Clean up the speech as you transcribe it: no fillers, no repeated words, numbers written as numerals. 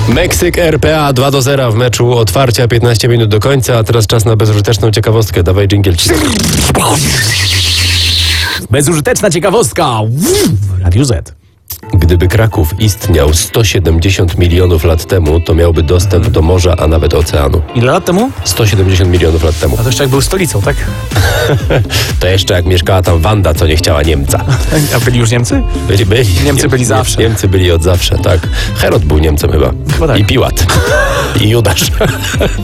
Meksyk RPA 2-0 w meczu otwarcia, 15 minut do końca, a teraz czas na bezużyteczną ciekawostkę. Dawaj dżingiel. Bezużyteczna ciekawostka w Radiu Z. Gdyby Kraków istniał 170 milionów lat temu, to miałby dostęp do morza, a nawet oceanu. Ile lat temu? 170 milionów lat temu. A to jeszcze jak był stolicą, tak? To jeszcze jak mieszkała tam Wanda, co nie chciała Niemca. A byli już Niemcy? Byli. Niemcy byli zawsze. Niemcy byli od zawsze, tak. Herod był Niemcem chyba. Chyba tak. I Piłat. I Judasz.